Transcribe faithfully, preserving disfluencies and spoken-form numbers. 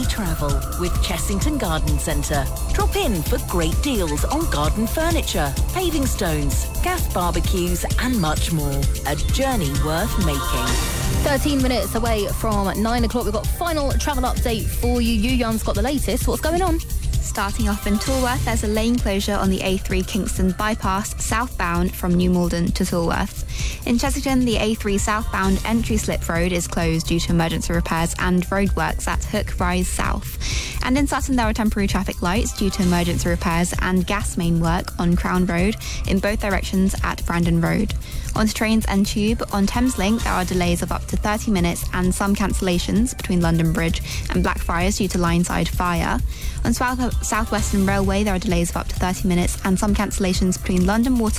travel with Chessington Garden Centre. Drop in for great deals on garden furniture, paving stones, gas barbecues and much more. A journey worth making. thirteen minutes away from nine o'clock. We've got final travel update for you. Yuyan's got the latest. What's going on? Starting off in Tolworth, there's a lane closure on the A three Kingston bypass southbound from New Malden to Tolworth. In Chessington, the A three southbound entry slip road is closed due to emergency repairs and roadworks at Hook Rise South. And in Sutton, there are temporary traffic lights due to emergency repairs and gas main work on Crown Road in both directions at Brandon Road. On to trains and tube, on Thameslink, there are delays of up to thirty minutes and some cancellations between London Bridge and Blackfriars due to lineside fire. On South South Western Railway, there are delays of up to thirty minutes and some cancellations between London Water